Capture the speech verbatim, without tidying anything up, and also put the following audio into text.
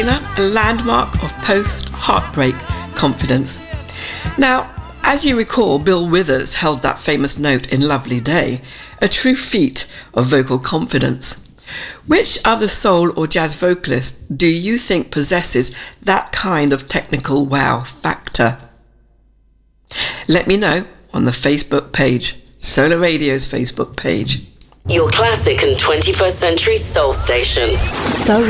a landmark of post-heartbreak confidence. Now, as you recall, Bill Withers held that famous note in Lovely Day, a true feat of vocal confidence. Which other soul or jazz vocalist do you think possesses that kind of technical wow factor? Let me know on the Facebook page, Solar Radio's Facebook page. Your classic and twenty-first century soul station. Soul